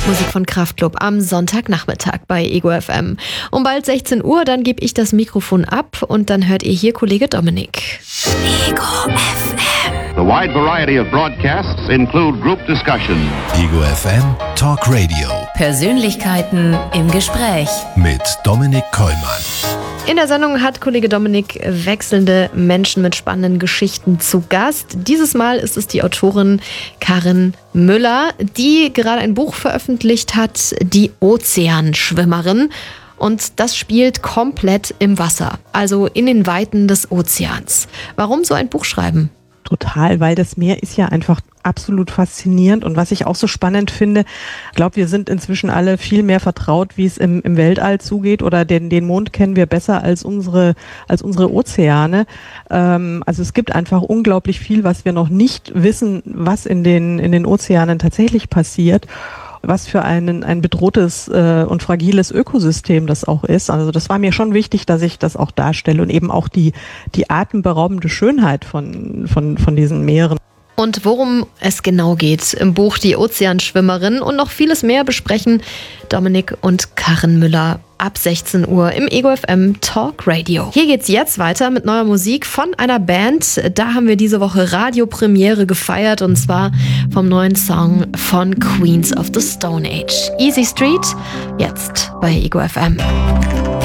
Musik von Kraftklub am Sonntagnachmittag bei Ego FM. Um bald 16 Uhr, dann gebe ich das Mikrofon ab und dann hört ihr hier Kollege Dominik. Ego FM. The wide variety of broadcasts include group discussion. Ego FM Talk Radio. Persönlichkeiten im Gespräch. Mit Dominik Kollmann. In der Sendung hat Kollege Dominik wechselnde Menschen mit spannenden Geschichten zu Gast. Dieses Mal ist es die Autorin Karin Müller, die gerade ein Buch veröffentlicht hat, Die Ozeanschwimmerin. Und das spielt komplett im Wasser, also in den Weiten des Ozeans. Warum so ein Buch schreiben? Total, weil das Meer ist ja einfach absolut faszinierend. Und was ich auch so spannend finde, ich glaube, wir sind inzwischen alle viel mehr vertraut, wie es im Weltall zugeht, oder den Mond kennen wir besser als unsere Ozeane. Also es gibt einfach unglaublich viel, was wir noch nicht wissen, was in den Ozeanen tatsächlich passiert. Was für ein bedrohtes und fragiles Ökosystem das auch ist. Also das war mir schon wichtig, dass ich das auch darstelle und eben auch die atemberaubende Schönheit von diesen Meeren. Und worum es genau geht im Buch Die Ozeanschwimmerin und noch vieles mehr besprechen Dominik und Karin Müller ab 16 Uhr im Ego FM Talk Radio. Hier geht's jetzt weiter mit neuer Musik von einer Band. Da haben wir diese Woche Radiopremiere gefeiert und zwar vom neuen Song von Queens of the Stone Age. Easy Street, jetzt bei Ego FM.